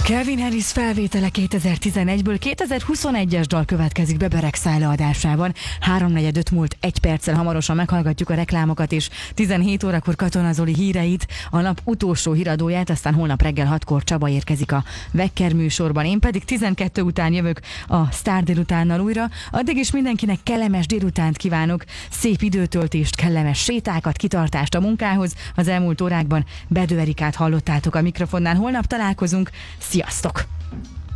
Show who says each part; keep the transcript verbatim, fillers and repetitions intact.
Speaker 1: Calvin Harris felvétele kétezer-tizenegyből kétezer-huszonegyes dal következik Beberek Szájle adásában. háromnegyed múlt egy perccel, hamarosan meghallgatjuk a reklámokat és tizenhét órakor Katona Zoli híreit, a nap utolsó híradóját, aztán holnap reggel hatkor Csaba érkezik a Vekker műsorban. Én pedig tizenkettő után jövök a Sztár délutánnal újra. Addig is mindenkinek kellemes délutánt kívánok, szép időtöltést, kellemes sétákat, kitartást a munkához. Az elmúlt órákban Bedő Erikát hallottátok a mikrofonnál. Holnap találkozunk. Sziasztok!